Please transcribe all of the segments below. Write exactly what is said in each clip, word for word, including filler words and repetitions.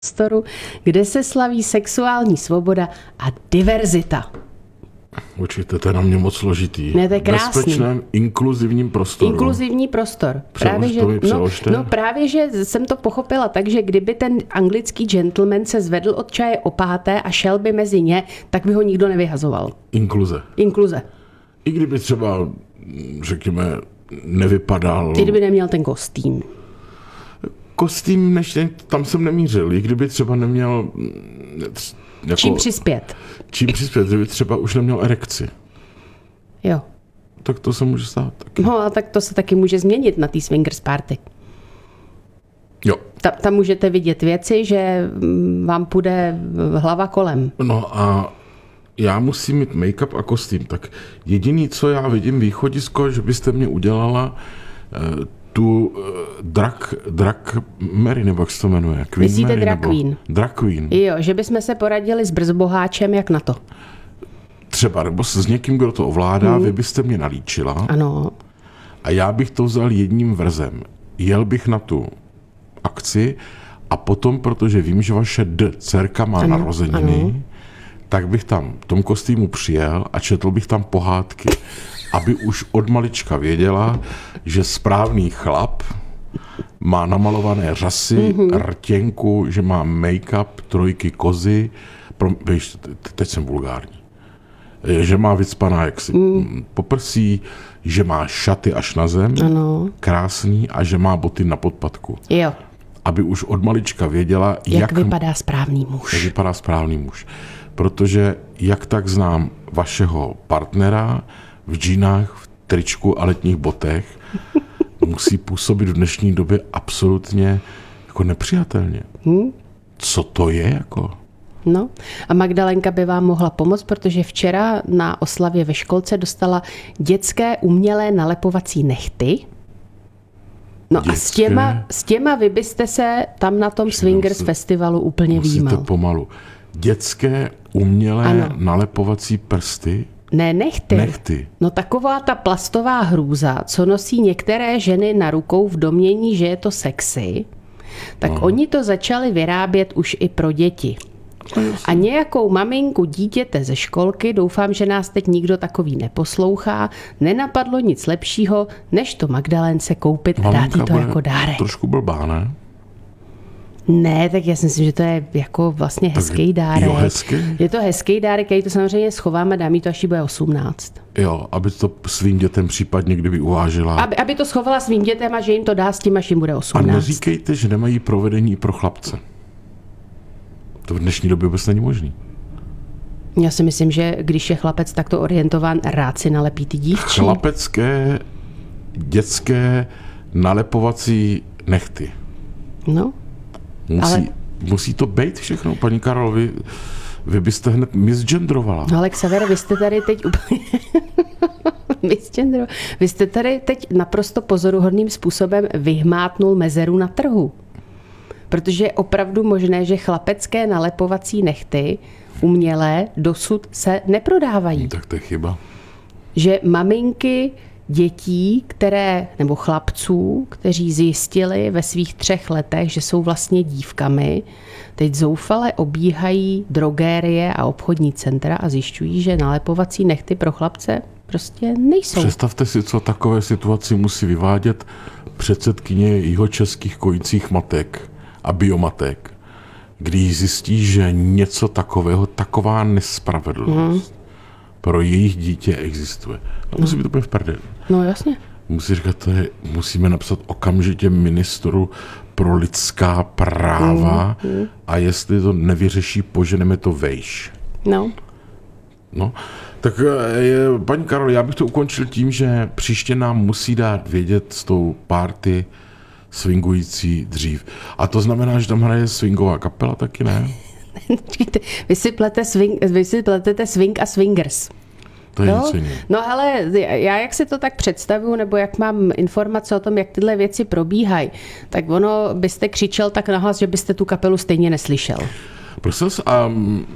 prostoru, kde se slaví sexuální svoboda a diverzita. Určitě, to je na mě moc složitý. Ne, to je krásný. Bezpečném inkluzivním prostoru. Inkluzivní prostor. Přelož, právě, že, to mi no, přeložte. no právě, že jsem to pochopila tak, že kdyby ten anglický gentleman se zvedl od čaje o páté a šel by mezi ně, tak by ho nikdo nevyhazoval. Inkluze. Inkluze. I kdyby třeba, řekněme, nevypadal... Ty kdyby neměl ten kostým. Kostým, než tam jsem nemířil. I kdyby třeba neměl... Jako, Čím přispět. Čím přispět, kdyby třeba už neměl erekci. Jo. Tak to se může stát taky. No a tak to se taky může změnit na té swingers party. Jo. Ta, tam můžete vidět věci, že vám půjde hlava kolem. No a já musím mít make-up a kostým. Tak jediný, co já vidím východisko, že byste mě udělala eh, tu uh, drag, drag Mary, nebo jak se to jmenuje? Queen Myslíte Mary, drag nebo queen? Drag queen. Jo, že bychom se poradili s Brzboháčem, jak na to. Třeba, nebo s někým, kdo to ovládá, hmm. vy byste mě nalíčila. Ano. A já bych to vzal jedním vrzem. Jel bych na tu akci a potom, protože vím, že vaše D, dcerka má ano, narozeniny, ano. tak bych tam v tom kostýmu přijel a četl bych tam pohádky, aby už od malička věděla, že správný chlap má namalované řasy, mm-hmm. rtěnku, že má make-up, trojky kozy, pro, víš, teď jsem vulgární, že má vycpaná jaksi mm. poprsí, že má šaty až na zem, ano. krásný, a že má boty na podpatku. Jo. Aby už od malička věděla, jak, jak vypadá správný muž. Jak vypadá správný muž. Protože jak tak znám vašeho partnera v džínách, v tričku a letních botech, musí působit v dnešní době absolutně jako nepřijatelně. Hmm? Co to je jako? No a Magdalenka by vám mohla pomoct, protože včera na oslavě ve školce dostala dětské umělé nalepovací nechty. No dětské? a s těma, s těma vy byste se tam na tom Swingers se, festivalu úplně výjímal. Musíte pomalu. Dětské umělé ano. nalepovací prsty? Ne, nechty. Nechty. No taková ta plastová hrůza, co nosí některé ženy na rukou v domnění, že je to sexy, tak Aha. oni to začali vyrábět už i pro děti. A nějakou maminku dítěte ze školky, doufám, že nás teď nikdo takový neposlouchá, nenapadlo nic lepšího, než to Magdalence koupit a dát jí to jako dárek. Trošku blbá, ne? Ne, tak já si myslím, že to je jako vlastně hezký dárek. Jo, hezký? Je to hezký dárek, já to samozřejmě schovám a dám jí to, až jí bude osmnáct. Jo, aby to svým dětem případně kdyby uvážila. Aby, aby to schovala svým dětem a že jim to dá s tím, až jim bude osmnáct. A neříkejte, že nemají provedení pro chlapce. To v dnešní době vůbec není možný. Já si myslím, že když je chlapec takto orientován, rád si nalepí ty dívčí. Chlapecké, dětské nalepovací nechty. No. Musí, ale... musí to být všechno, paní Karol, vy, vy byste hned misgendrovala. No ale Xaver, vy jste tady teď úplně... misgendrovala. Vy jste tady teď naprosto pozoruhodným způsobem vyhmátnul mezeru na trhu. Protože je opravdu možné, že chlapecké nalepovací nechty umělé dosud se neprodávají. Tak to je chyba. Že maminky dětí, které, nebo chlapců, kteří zjistili ve svých třech letech, že jsou vlastně dívkami, teď zoufale obíhají drogérie a obchodní centra a zjišťují, že nalepovací nechty pro chlapce prostě nejsou. Představte si, co takové situaci musí vyvádět předsedkyně jihočeských kojících matek a biomatek, když zjistí, že něco takového, taková nespravedlnost hmm. pro jejich dítě existuje. A musí být úplně v prdeli. No jasně. Musí říkat, to je, musíme napsat okamžitě ministru pro lidská práva hmm. Hmm. a jestli to nevyřeší, poženeme to vejš. No. No, tak je, paní Karol, já bych to ukončil tím, že příště nám musí dát vědět s tou party swingující dřív. A to znamená, že tam hraje swingová kapela taky, ne? Vy si, plete swing, vy si pletete swing a swingers. To je no, nic jiného. No ale já jak si to tak představuju, nebo jak mám informace o tom, jak tyhle věci probíhají, tak ono byste křičel tak nahlas, že byste tu kapelu stejně neslyšel. Prosím se, a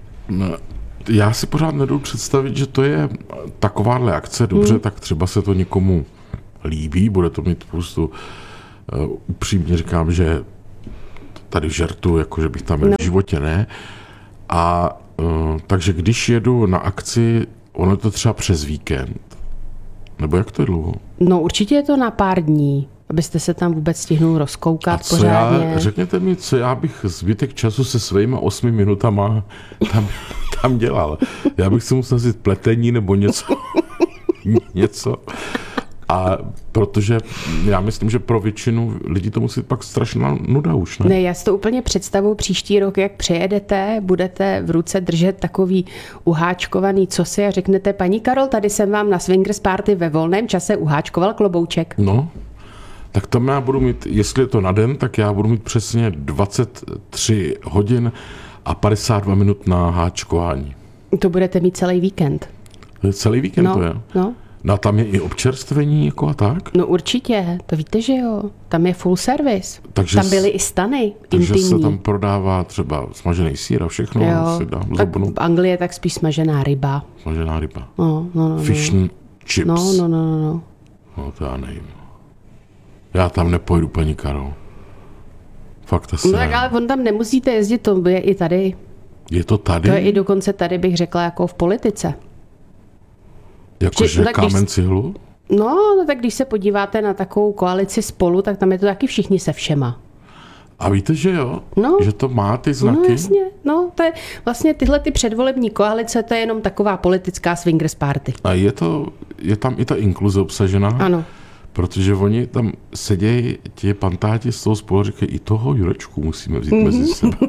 já si pořád nedovedu představit, že to je takováhle akce, dobře, hmm. tak třeba se to někomu líbí, bude to mít spoustu, uh, upřímně říkám, že tady žertu, jako že bych tam byl no. v životě, ne. A uh, takže když jedu na akci, ono je to třeba přes víkend. Nebo jak to je dlouho? No určitě je to na pár dní, abyste se tam vůbec stihnul rozkoukat a co pořádně. Já, řekněte mi, co já bych zbytek času se svýma osmi minutama tam, tam dělal. Já bych si musel vzít pletení nebo něco. něco. A protože já myslím, že pro většinu lidí to musí pak strašná nuda už, ne? Ne, já si to úplně představuji příští rok, jak přijedete, budete v ruce držet takový uháčkovaný cosi a řeknete, paní Karol, tady jsem vám na swingers party ve volném čase uháčkoval klobouček. No, tak tam já budu mít, jestli je to na den, tak já budu mít přesně dvacet tři hodin a padesát dva minut na háčkování. To budete mít celý víkend. Celý víkend no, to je? No. No a tam je i občerstvení jako a tak? No určitě, to víte, že jo. Tam je full service. Takže tam byly i stany takže intimní. se tam prodává třeba smažený sýr a všechno. Jo, se dá tak v Anglii je tak spíš smažená ryba. Smažená ryba. No, no, no, Fish no. and chips. No, no, no, no, no. No to já nevím. Já tam nepojdu, paní Karol. Fakt asi. No tak ale on tam nemusíte jezdit, to je i tady. Je to tady? To je i dokonce tady, bych řekla, jako v politice. Jakože no, kámen když, cihlu? No, no, tak když se podíváte na takovou koalici Spolu, tak tam je to taky všichni se všema. A víte, že jo? No. Že to má ty znaky? No jasně, no, to je vlastně tyhle ty předvolební koalice, to je jenom taková politická swingers party. A je to, je tam i ta inkluze obsažená? Ano. Protože oni tam sedějí, ti pantáti z toho Spolu říkají, i toho Jurečku musíme vzít mm-hmm. mezi sebe.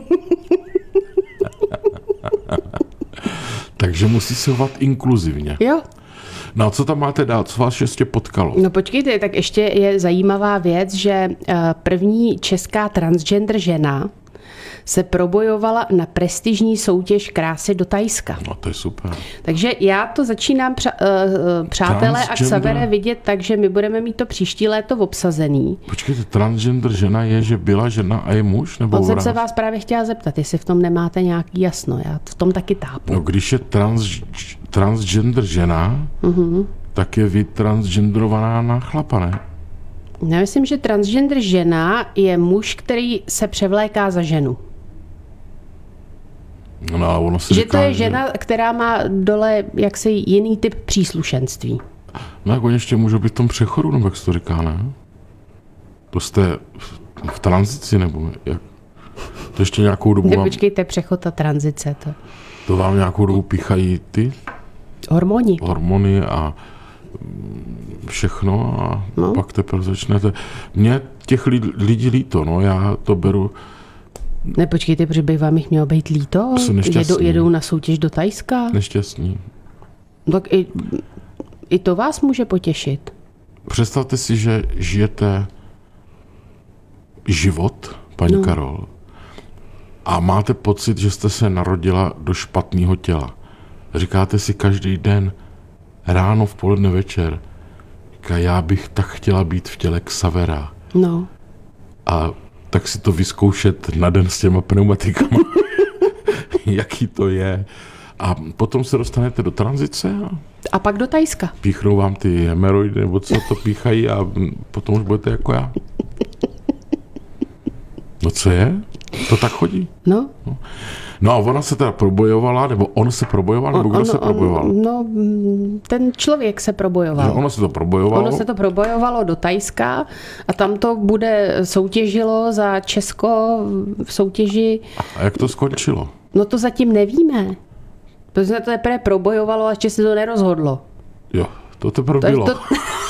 Takže musí se chovat inkluzivně. Jo. No a co tam máte dál? Co vás ještě potkalo? No počkejte, tak ještě je zajímavá věc, že první česká transgender žena se probojovala na prestižní soutěž krásy do Thajska. No to je super. Takže já to začínám, přa, uh, přátelé a Xavere vidět tak, že my budeme mít to příští léto obsazený. Počkejte, transgender žena je, že byla žena a je muž? Nebo On jsem se vás právě chtěla zeptat, jestli v tom nemáte nějaký jasno. Já v tom taky tápu. No když je trans, transgender žena, uh-huh. tak je vytransgenderovaná na chlapa, ne? Já myslím, že transgender žena je muž, který se převléká za ženu. No, ono se že říká, to je žena, že... která má dole jaksi jiný typ příslušenství. No jak oni ještě můžou být v tom přechodu, nebo jak se to říká, ne? To jste v, v tranzici, nebo jak? To ještě nějakou dobu vám... Nepočkejte, přechod a tranzice. To, to vám nějakou dobu píchají ty? Hormony. Hormony a všechno a no. Pak teprve začnete. Mně těch lidí líto, no, já to beru... Nepočkejte, protože by vám jich mělo být líto? Jedou, jedou na soutěž do Thajska? Nešťastní. Tak i, i to vás může potěšit. Představte si, že žijete život, paní no. Karol, a máte pocit, že jste se narodila do špatného těla. Říkáte si každý den, ráno, v poledne, večer, já bych tak chtěla být v těle Xavera. No. A tak si to vyzkoušet na den s těma pneumatikama, jaký to je. A potom se dostanete do tranzice. A, a pak do Thajska. Píchnou vám ty hemeroidy, nebo co to píchají a potom už budete jako já. No co je? To tak chodí. No. No, no a ona se teda probojovala, nebo on se probojoval, nebo on, kdo on, se probojoval? On, no, ten člověk se probojoval. Že ono se to probojovalo? Ono se to probojovalo do Thajska a tam to bude soutěžilo za Česko v soutěži. A jak to skončilo? No to zatím nevíme. To se to teprve probojovalo a ještě se to nerozhodlo. Jo, to teprve bylo. To...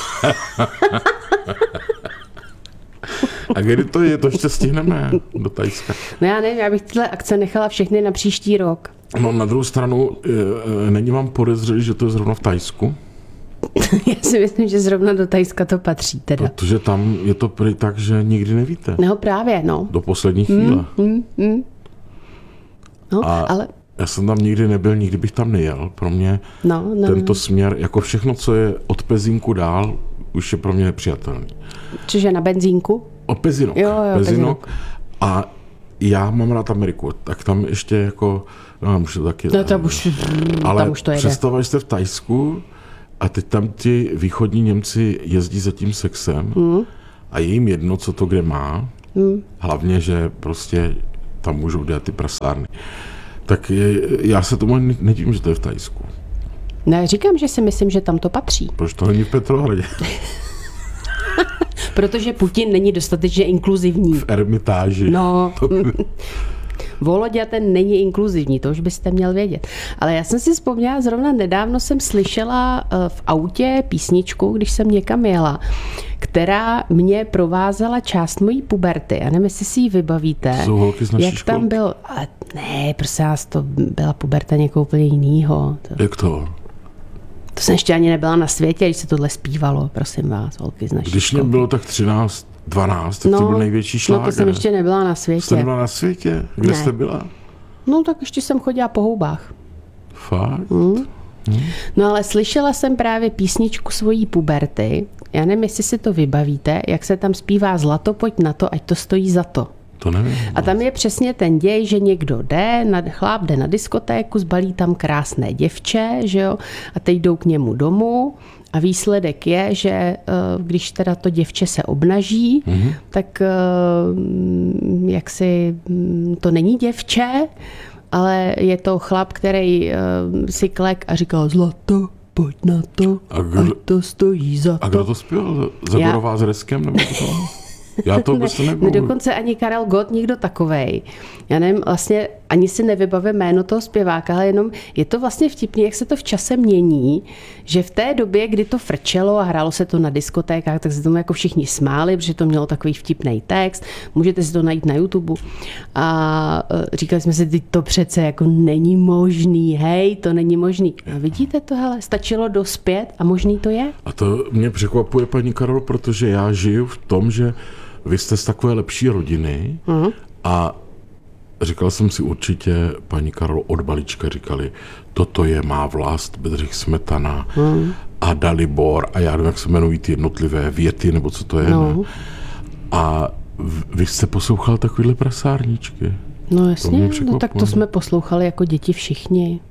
A kdy to je, to ještě stihneme do Thajska? No já nevím, já bych tyhle akce nechala všechny na příští rok. No na druhou stranu, e, není vám podezřelý, že to je zrovna v Thajsku? Já si myslím, že zrovna do Thajska to patří teda. Protože tam je to prý tak, že nikdy nevíte. No právě, no. Do poslední chvíle. Mm, mm, mm. No, a ale... já jsem tam nikdy nebyl, nikdy bych tam nejel. Pro mě no, no, tento no. směr, jako všechno, co je od Pezínku dál, už je pro mě nepřijatelný. Čiže na benzínku? O Pezinok. Jo, jo, Pezinok. A já mám rád Ameriku, tak tam ještě jako, no už to taky... No, tam už, ale tam už to jede. představa, že jste v Thajsku a teď tam ti východní Němci jezdí za tím sexem mm. a je jim jedno, co to kde má. Hmm. Hlavně, že prostě tam můžou dělat ty prasárny. Tak je, já se tomu nedivím, že to je v Thajsku. Ne, říkám, že si myslím, že tam to patří. Proč to není v Petrohradě? Protože Putin není dostatečně inkluzivní. V Ermitáži. No, Volodya ten není inkluzivní, to už byste měl vědět. Ale já jsem si vzpomněla, zrovna nedávno jsem slyšela v autě písničku, když jsem někam jela, která mě provázela část mojí puberty. Já nevím, jestli si ji vybavíte. Jsou holky z naší jak školky? tam byl, ale ne, prosím vás, to byla puberta někoho úplně jinýho. To... Jak to? To jsem ještě ani nebyla na světě, když se tohle zpívalo, prosím vás, holky z naší Když školky. mě bylo tak třináct, dvanáct, tak no, to byl největší šláger. No to jsem ještě nebyla na světě. Jste nebyla na světě? Kde ne. jste byla? No tak ještě jsem chodila po houbách. Fakt? Hmm. Hmm. No ale slyšela jsem právě písničku svojí puberty. Já nevím, jestli si to vybavíte, jak se tam zpívá Zlato, pojď na to, ať to stojí za to. To nevím. A tam je přesně ten děj, že někdo jde, na, chláp jde na diskotéku, zbalí tam krásné děvče, že jo, a teď jdou k němu domů a výsledek je, že když teda to děvče se obnaží, mm-hmm. tak jak si to není děvče, ale je to chlap, který si klek a říkal zlato, pojď na to, a kdo, ať to stojí za to. A kdo to zpěval? Zagorová s Reskem? Nebo to? Já to vůbec nebudu. Dokonce ani Karel Gott, nikdo takovej. Já nevím, vlastně ani si nevybavím jméno toho zpěváka, ale jenom je to vlastně vtipný, jak se to v čase mění, že v té době, kdy to frčelo a hrálo se to na diskotékách, tak se tomu jako všichni smáli, protože to mělo takový vtipný text. Můžete si to najít na YouTube. A říkali jsme si, teď to přece jako není možný, hej, to není možný. A vidíte to, hele, stačilo dospět a možný to je. A to mě překvapuje, paní Karol, protože já žiju v tom, že vy jste z takové lepší rodiny uh-huh. a říkal jsem si určitě, paní Karol, od malička říkali, toto je má vlast, Bedřich Smetana uh-huh. a Dalibor a já nevím, jak se jmenují ty jednotlivé věty, nebo co to je. No. A vy jste poslouchal takovýhle prasárničky. No jasně, no tak to jsme poslouchali jako děti všichni.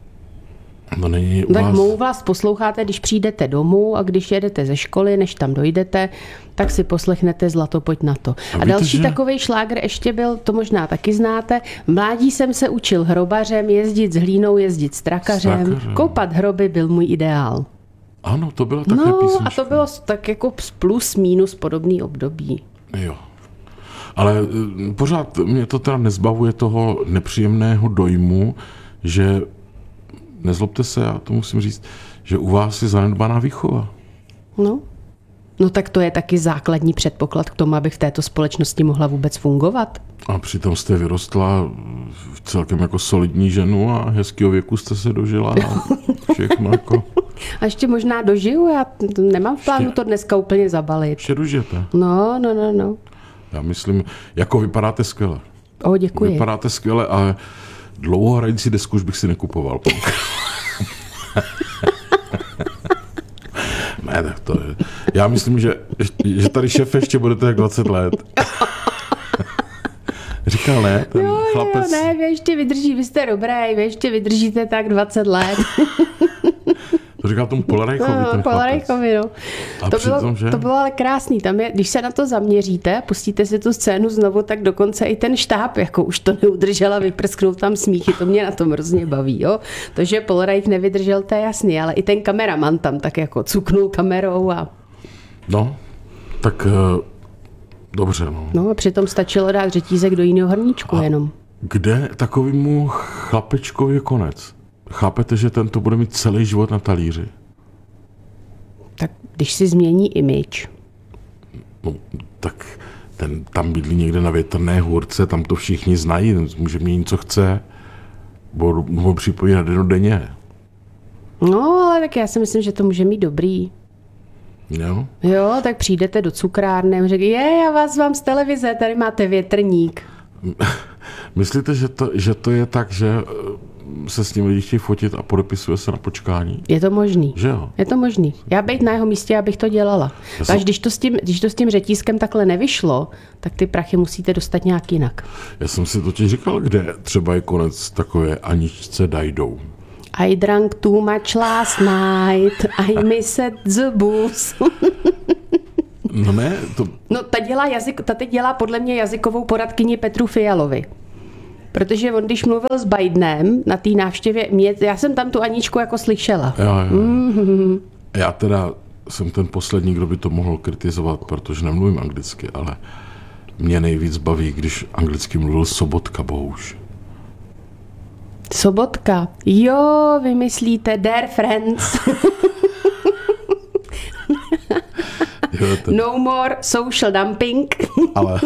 No není tak vás... mou vlast posloucháte, když přijdete domů a když jedete ze školy, než tam dojdete, tak si poslechnete Zlato, pojď na to. A, a víte, další že... takovej šlágr ještě byl, to možná taky znáte, v mládí jsem se učil hrobařem, jezdit s hlínou, jezdit s trakařem, Strakařem. Koupat hroby byl můj ideál. Ano, to byla také no, písnička. A to bylo tak jako plus minus podobný období. Jo. Ale pořád mě to teda nezbavuje toho nepříjemného dojmu, že nezlobte se, já to musím říct, že u vás je zanedbaná výchova. No. No tak to je taky základní předpoklad k tomu, aby v této společnosti mohla vůbec fungovat. A přitom jste vyrostla v celkem jako solidní ženu a hezkýho věku jste se dožila. Všechno jako... A ještě možná dožiju, já nemám v plánu ještě... to dneska úplně zabalit. Ještě dožijete. No, no, no, no. Já myslím, jako vypadáte skvěle. O, děkuji. Vypadáte skvěle a dlouhohrající desku už bych si nekupoval. Ne, tak to je. Já myslím, že, že tady šéf ještě budete jak dvacet let. Říkal ne, ten jo, chlapec. Jo, ne, vy ještě vydrží, vy jste dobré, vy ještě vydržíte tak dvacet let. To říkal tomu Polarejchovi, no, ten Polarejchovi, no. A to, přitom, bylo, že? to bylo ale krásný. Tam je, když se na to zaměříte, pustíte si tu scénu znovu, tak dokonce i ten štáb jako už to neudržel a vyprsknul tam smíchy. To mě na tom hrozně baví. Jo? To, že Polaroid nevydržel, to je jasný, ale i ten kameraman tam tak jako cuknul kamerou. A... No, tak uh, dobře. No. no a přitom stačilo dát řetízek do jiného hrníčku a jenom. Kde takovému chlapečkovi je konec? Chápete, že tento bude mít celý život na talíři? Tak když si změní image. No, tak ten tam bydlí někde na Větrné hůrce, tam to všichni znají, může měnit, co chce, bo ho připojí na dennodenně. No, ale tak já si myslím, že to může mít dobrý. Jo? Jo, tak přijdete do cukrárny a řekne, je, já vás vám z televize, tady máte větrník. Myslíte, že to, že to je tak, že se s ním lidi chtějí fotit a podepisuje se na počkání? Je to možný. Že jo? Je to možný. Já být na jeho místě, abych to dělala. Jsem... Až když to, s tím, když to s tím řetízkem takhle nevyšlo, tak ty prachy musíte dostat nějak jinak. Já jsem si totiž říkal, kde třeba je konec takové Aničce Dajdou. I drank too much last night, I missed the booze. No ne, to... No ta, dělá jazyk, ta teď dělá podle mě jazykovou poradkyni Petru Fialovi. Protože on, když mluvil s Bidenem na té návštěvě, mě, já jsem tam tu Aničku jako slyšela. Jo, jo. Mm-hmm. Já teda jsem ten poslední, kdo by to mohl kritizovat, protože nemluvím anglicky, ale mě nejvíc baví, když anglicky mluvil Sobotka, bohuž. Sobotka. Jo, vymyslíte, dear friends. Jo, ten... No more social dumping. Ale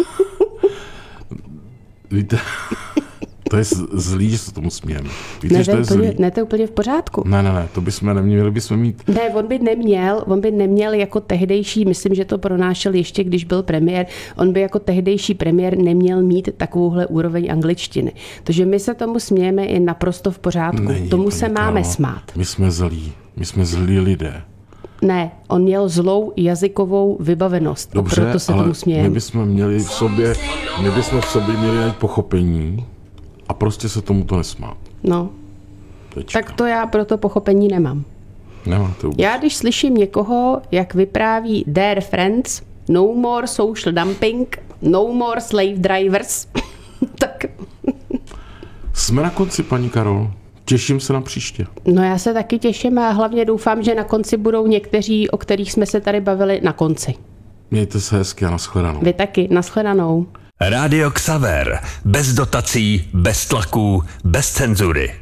víte, to je zlý, že se tomu smějeme. Víte, ne, že to je úplně, zlý? ne, to je úplně v pořádku. Ne, ne, ne, to bychom neměli, bychom mít... Ne, on by neměl, on by neměl jako tehdejší, myslím, že to pronášel ještě, když byl premiér, on by jako tehdejší premiér neměl mít takovouhle úroveň angličtiny. Takže my se tomu smějeme i naprosto v pořádku. Není, tomu se paní máme Karlo, smát. My jsme zlí, my jsme zlí lidé. Ne, on měl zlou jazykovou vybavenost. Dobře, proto se ale tomu smějeme. my bychom měli v sobě, my bychom v sobě měli najít pochopení a prostě se tomuto nesmát. No, Tečka. tak to já proto pochopení nemám. Nemáte vůbec. Já když slyším někoho, jak vypráví dear friends, no more social dumping, no more slave drivers, tak... Jsme na konci, paní Karol. Těším se na příště. No já se taky těším a hlavně doufám, že na konci budou někteří, o kterých jsme se tady bavili, na konci. Mějte se hezky a nashledanou. Vy taky, nashledanou. Rádio Xaver. Bez dotací, bez tlaků, bez cenzury.